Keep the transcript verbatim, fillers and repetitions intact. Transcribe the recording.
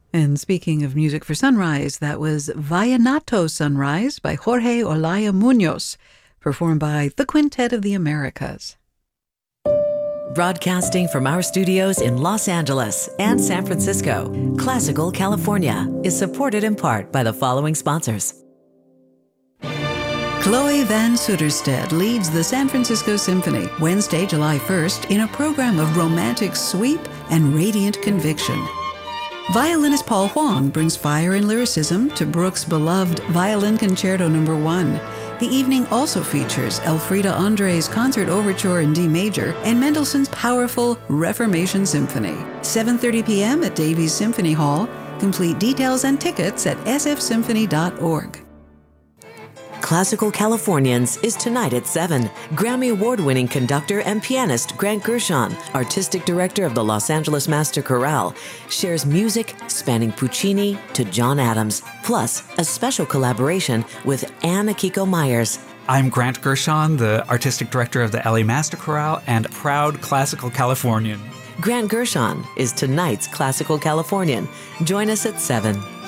And speaking of music for sunrise, that was Vallenato Sunrise by Jorge Olaya Munoz, performed by the Quintet of the Americas. Broadcasting from our studios in Los Angeles and San Francisco, Classical California is supported in part by the following sponsors. Chloe Van Sutterstedt leads the San Francisco Symphony Wednesday, July first in a program of romantic sweep and radiant conviction. Violinist Paul Huang brings fire and lyricism to Brooks' beloved Violin Concerto Number One. The evening also features Elfrida Andre's Concert Overture in D Major and Mendelssohn's powerful Reformation Symphony. seven thirty p.m. at Davies Symphony Hall. Complete details and tickets at s f symphony dot org. Classical Californians is tonight at seven. Grammy Award-winning conductor and pianist Grant Gershon, artistic director of the Los Angeles Master Chorale, shares music spanning Puccini to John Adams, plus a special collaboration with Anne Akiko Myers. I'm Grant Gershon, the artistic director of the L A Master Chorale and a proud Classical Californian. Grant Gershon is tonight's Classical Californian. Join us at seven.